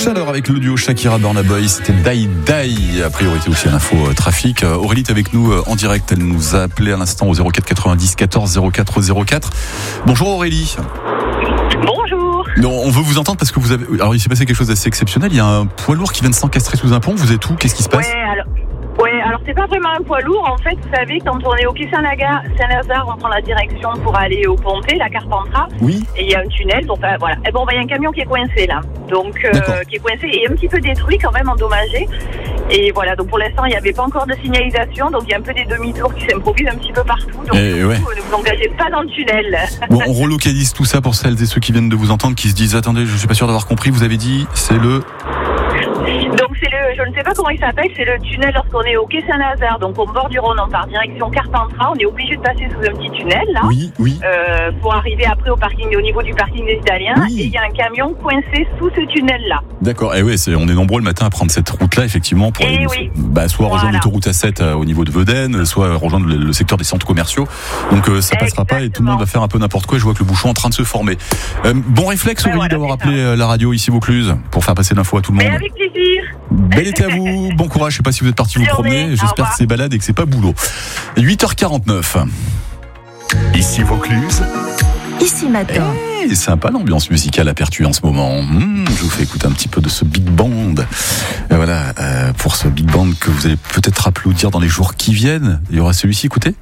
Chaleur avec le duo Shakira Burna Boy, c'était Die Die, a priorité aussi à l'info trafic. Aurélie est avec nous en direct, elle nous a appelé à l'instant au 04 90 14 04 04. Bonjour Aurélie. Bonjour. Non, on veut vous entendre parce que vous avez... Alors il s'est passé quelque chose d'assez exceptionnel, il y a un poids lourd qui vient de s'encastrer sous un pont, vous êtes où? Qu'est-ce qui se passe? Alors c'est pas vraiment un poids lourd. En fait, vous savez, quand on est au quai Saint-Lazare, on prend la direction pour aller au Pontet, la Carpentras. Oui. Et il y a un tunnel, donc voilà. Et bon, il y a un camion qui est coincé là. Donc, qui est coincé et un petit peu détruit quand même, endommagé. Et voilà, donc pour l'instant, il n'y avait pas encore de signalisation. Donc il y a un peu des demi-tours qui s'improvisent un petit peu partout. Donc ne vous engagez pas dans le tunnel. Bon, on relocalise tout ça pour celles et ceux qui viennent de vous entendre, qui se disent, attendez, je suis pas sûr d'avoir compris, vous avez dit, c'est le... Donc je ne sais pas comment il s'appelle, c'est le tunnel lorsqu'on est au quai Saint-Lazare, donc au bord du Rhône, on part direction Carpentras, on est obligé de passer sous un petit tunnel là, oui. Pour arriver après au parking, au niveau du parking des Italiens, oui. Et il y a un camion coincé sous ce tunnel là. D'accord, et on est nombreux le matin à prendre cette route là effectivement pour aller, soit rejoindre l'autoroute A7 au niveau de Vedène, soit rejoindre le secteur des centres commerciaux, donc ça passera pas et tout le monde va faire un peu n'importe quoi, et je vois que le bouchon est en train de se former. Bon réflexe Aurélie d'avoir appelé la radio ici Vaucluse pour faire passer l'info à tout le monde. Mais avec plaisir. Bel été à vous, bon courage, je sais pas si vous êtes parti vous promener, j'espère que c'est balade et que c'est pas boulot. 8h49. Ici Vaucluse. Ici matin. C'est sympa l'ambiance musicale à Pertuis en ce moment. Je vous fais écouter un petit peu de ce big band. Voilà, pour ce big band que vous allez peut-être applaudir dans les jours qui viennent. Il y aura celui-ci, écoutez.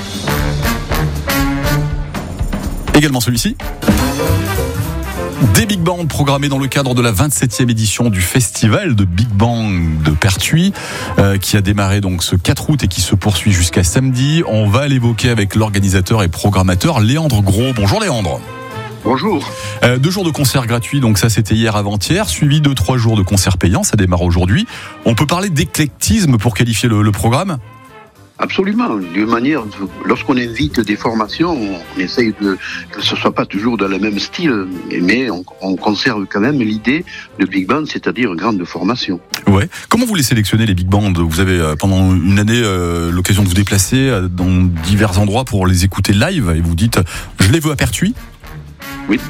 Également celui-ci. Des big bands programmés dans le cadre de la 27e édition du festival de Big Bang de Pertuis, qui a démarré donc ce 4 août et qui se poursuit jusqu'à samedi. On va l'évoquer avec l'organisateur et programmateur Léandre Gros. Bonjour Léandre. Bonjour. 2 jours de concerts gratuits, donc ça c'était hier avant-hier, suivi de 3 jours de concerts payants, ça démarre aujourd'hui. On peut parler d'éclectisme pour qualifier le programme ? Absolument. De manière, lorsqu'on invite des formations, on essaye que ce soit pas toujours dans le même style, mais on conserve quand même l'idée de big band, c'est-à-dire grande formation. Ouais. Comment vous les sélectionnez les big bands ? Vous avez pendant une année l'occasion de vous déplacer dans divers endroits pour les écouter live et vous dites je les veux à Pertuis ? Oui.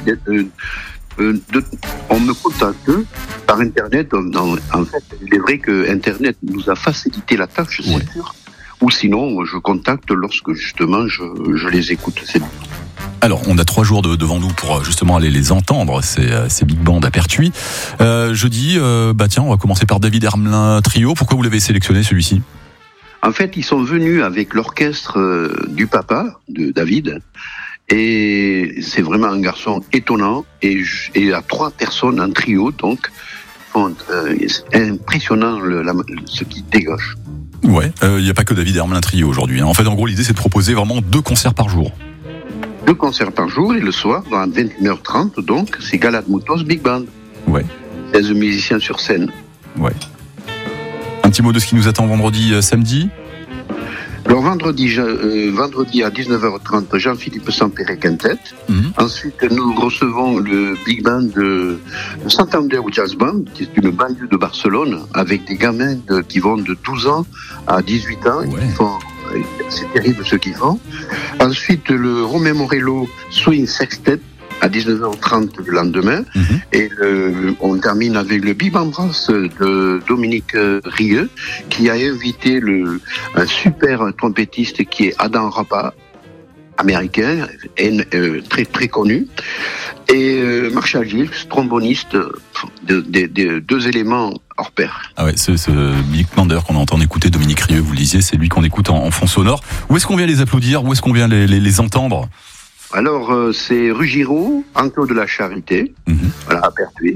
On me contacte par Internet. En fait, il est vrai que Internet nous a facilité la tâche, c'est sûr. Ou sinon, je contacte lorsque justement je les écoute. Alors, on a 3 jours devant nous pour justement aller les entendre, ces big bands à Pertuis. Je dis, tiens, on va commencer par David Hermelin Trio. Pourquoi vous l'avez sélectionné celui-ci ? En fait, ils sont venus avec l'orchestre du papa, de David. Et c'est vraiment un garçon étonnant. Et à 3 personnes, un trio, donc, c'est impressionnant ce qui dégage. Ouais, il n'y a pas que David Hermelin Trio aujourd'hui. En fait, en gros, l'idée, c'est de proposer vraiment 2 concerts par jour. 2 concerts par jour, et le soir, à 21h30, donc, c'est Galad Moutos Big Band. Ouais. 16 musiciens sur scène. Ouais. Un petit mot de ce qui nous attend vendredi, samedi ? Alors, vendredi à 19h30, Jean-Philippe Sampere Quintet. Ensuite, nous recevons le Big Band de Santander Jazz Band, qui est une banlieue de Barcelone, avec des gamins qui vont de 12 ans à 18 ans. Ouais. C'est terrible ce qu'ils font. Ensuite, le Romain Morello Swing Sextet, à 19h30 le lendemain. Et on termine avec le Big Band Brass de Dominique Rieu, qui a invité un super trompettiste qui est Adam Rapa, américain, très très connu, et Marshall Gilles, tromboniste, de 2 éléments hors pair. Ah ouais, ce Big Bander qu'on entend écouter, Dominique Rieu, vous le disiez, c'est lui qu'on écoute en fond sonore. Où est-ce qu'on vient les applaudir ? Où est-ce qu'on vient les entendre ? Alors, c'est rue Giraud, enclos de la Charité, voilà, à Pertuis.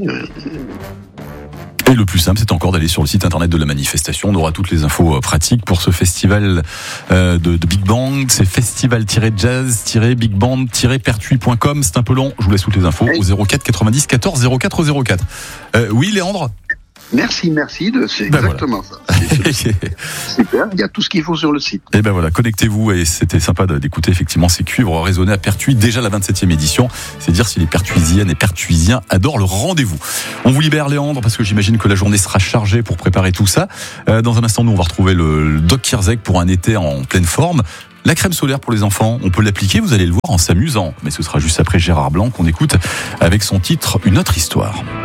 Et le plus simple, c'est encore d'aller sur le site internet de la manifestation. On aura toutes les infos pratiques pour ce festival de Big Bang. C'est festival-jazz-bigband-pertuis.com. C'est un peu long, je vous laisse toutes les infos au 04 90 14 04 04. Oui, Léandre ? Merci, c'est exactement ça. Super, il y a tout ce qu'il faut sur le site. Et ben voilà, connectez-vous, et c'était sympa d'écouter effectivement ces cuivres résonner à Pertuis, déjà la 27e édition. C'est dire si les Pertuisiennes et Pertuisiens adorent le rendez-vous. On vous libère Léandre, parce que j'imagine que la journée sera chargée pour préparer tout ça. Dans un instant, nous on va retrouver le Doc Kierzek pour un été en pleine forme. La crème solaire pour les enfants, on peut l'appliquer, vous allez le voir en s'amusant. Mais ce sera juste après Gérard Blanc qu'on écoute avec son titre Une autre histoire.